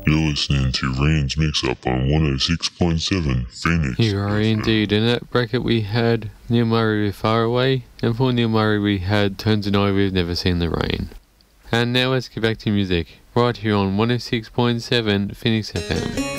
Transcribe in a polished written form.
You're listening to Rain's Mix Up on 106.7 Phoenix. You are indeed. In that bracket we had Neil Murray with Far Away, and for Neil Murray we had Tones and I with Never Seen the Rain. And now let's get back to music, right here on 106.7 Phoenix FM.